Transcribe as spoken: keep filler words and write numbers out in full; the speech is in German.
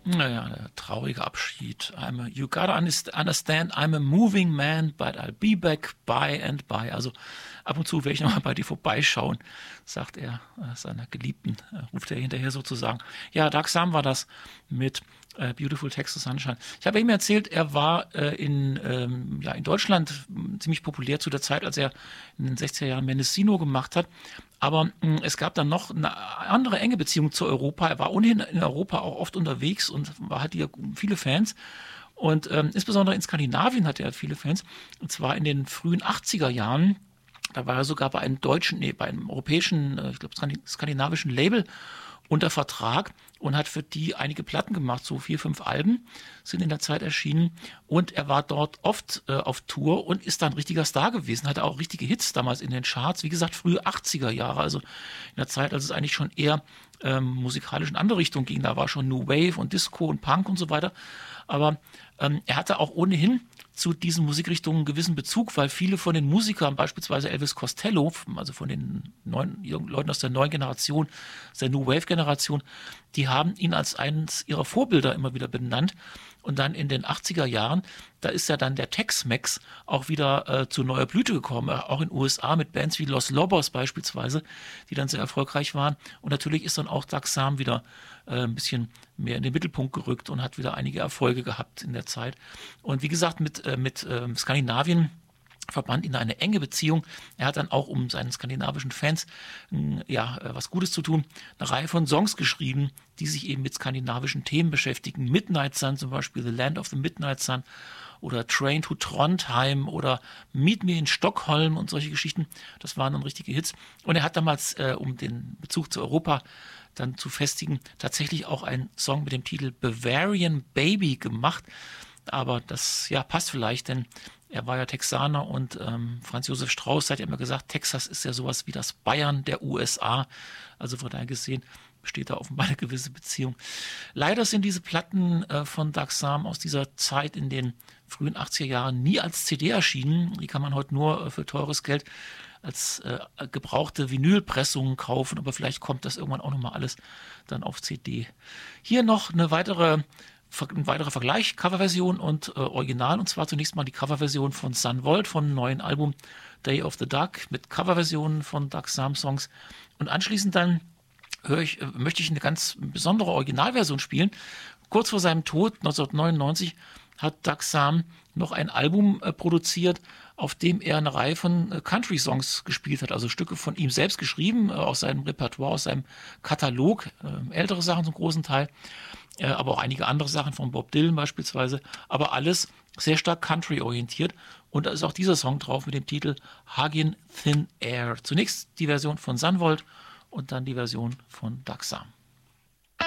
Naja, der traurige Abschied. I'm a, you gotta understand, I'm a moving man, but I'll be back by and by. Also ab und zu werde ich nochmal bei dir vorbeischauen, sagt er äh, seiner Geliebten, äh, ruft er hinterher sozusagen. Ja, Doug Sam war das mit äh, Beautiful Texas Sunshine. Ich habe ihm erzählt, er war äh, in, ähm, ja, in Deutschland ziemlich populär zu der Zeit, als er in den sechziger Jahren Mendocino gemacht hat. Aber mh, es gab dann noch eine andere enge Beziehung zu Europa. Er war ohnehin in Europa auch oft unterwegs und war, hat hier viele Fans. Und ähm, insbesondere in Skandinavien hatte er viele Fans. Und zwar in den frühen achtziger Jahren. Da war er sogar bei einem deutschen, nee, bei einem europäischen, äh, ich glaube skandinavischen Label unter Vertrag und hat für die einige Platten gemacht, so vier, fünf Alben sind in der Zeit erschienen und er war dort oft äh, auf Tour und ist dann richtiger Star gewesen, hatte auch richtige Hits damals in den Charts, wie gesagt, frühe achtziger Jahre, also in der Zeit, als es eigentlich schon eher ähm, musikalisch in andere Richtungen ging, da war schon New Wave und Disco und Punk und so weiter, aber ähm, er hatte auch ohnehin zu diesen Musikrichtungen einen gewissen Bezug, weil viele von den Musikern, beispielsweise Elvis Costello, also von den neuen Leuten aus der neuen Generation, aus der New Wave-Generation, die haben ihn als eines ihrer Vorbilder immer wieder benannt. Und dann in den achtziger Jahren, da ist ja dann der Tex-Mex auch wieder äh, zu neuer Blüte gekommen, auch in den U S A mit Bands wie Los Lobos beispielsweise, die dann sehr erfolgreich waren. Und natürlich ist dann auch Doug Sam wieder äh, ein bisschen mehr in den Mittelpunkt gerückt und hat wieder einige Erfolge gehabt in der Zeit. Und wie gesagt, mit, äh, mit äh, Skandinavien verband ihn eine enge Beziehung. Er hat dann auch, um seinen skandinavischen Fans äh, ja, äh, was Gutes zu tun, eine Reihe von Songs geschrieben, die sich eben mit skandinavischen Themen beschäftigen. Midnight Sun zum Beispiel, The Land of the Midnight Sun oder Train to Trondheim oder Meet Me in Stockholm und solche Geschichten. Das waren dann richtige Hits. Und er hat damals, äh, um den Bezug zu Europa dann zu festigen, tatsächlich auch einen Song mit dem Titel Bavarian Baby gemacht. Aber das ja passt vielleicht, denn er war ja Texaner und ähm, Franz Josef Strauß hat ja immer gesagt, Texas ist ja sowas wie das Bayern der U S A. Also von daher gesehen besteht da offenbar eine gewisse Beziehung. Leider sind diese Platten äh, von Doug Sam aus dieser Zeit in den frühen achtziger Jahren nie als C D erschienen. Die kann man heute nur äh, für teures Geld als äh, gebrauchte Vinylpressungen kaufen, aber vielleicht kommt das irgendwann auch nochmal alles dann auf C D. Hier noch eine weitere Ein weiterer Vergleich, Coverversion und äh, Original, und zwar zunächst mal die Coverversion von Sun Volt vom neuen Album Day of the Duck mit Coverversionen von Doug Sam Songs und anschließend dann höre ich, äh, möchte ich eine ganz besondere Originalversion spielen. Kurz vor seinem Tod neunzehnhundertneunundneunzig hat Doug Sam noch ein Album äh, produziert, auf dem er eine Reihe von äh, Country-Songs gespielt hat, also Stücke von ihm selbst geschrieben, äh, aus seinem Repertoire, aus seinem Katalog, äh, ältere Sachen zum großen Teil, äh, aber auch einige andere Sachen von Bob Dylan beispielsweise, aber alles sehr stark Country-orientiert. Und da ist auch dieser Song drauf mit dem Titel Huggin' Thin Air. Zunächst die Version von Sun Volt und dann die Version von Doug Sam.